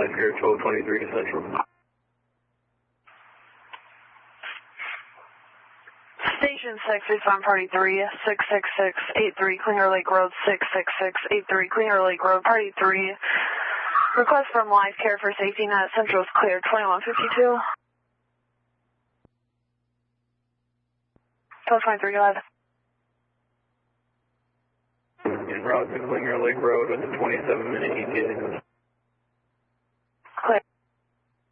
Live here, 1223 Central. Station 6, we found party 3, 66683, Klinger Lake Road, 66683, Klinger Lake Road, party 3. Request from Live Care for Safety Net, Central is clear, 2152. 1223, go ahead. En route to Klinger Lake Road with a 27-minute ETA. Clear.